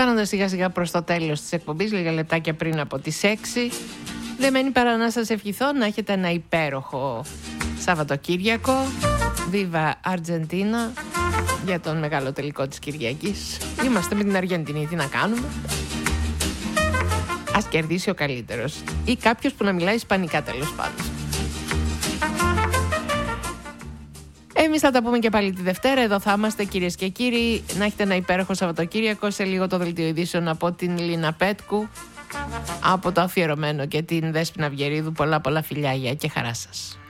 Φτάνοντας σιγά σιγά προς το τέλος της εκπομπής, λίγα λεπτάκια πριν από τις 6, δεν μένει παρά να σας ευχηθώ να έχετε ένα υπέροχο Σαββατοκύριακο. Viva Argentina για τον μεγάλο τελικό της Κυριακής. Είμαστε με την Αργεντινή, τι να κάνουμε. Ας κερδίσει ο καλύτερος ή κάποιος που να μιλάει ισπανικά, τέλος πάντων. Εμείς θα τα πούμε και πάλι τη Δευτέρα. Εδώ θα είμαστε, κυρίες και κύριοι. Να έχετε ένα υπέροχο Σαββατοκύριακο. Σε λίγο το δελτίο ειδήσεων από την Λίνα Πέτκου, από το αφιερωμένο και την Δέσποινα Βιερίδου. Πολλά φιλιά, γεια και χαρά σας.